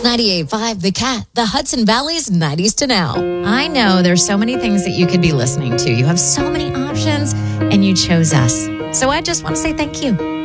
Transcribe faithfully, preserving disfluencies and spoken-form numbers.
ninety-eight point five The Cat, the Hudson Valley's nineties to now. I know there's so many things that you could be listening to. You have so many options, and you chose us. So I just want to say thank you.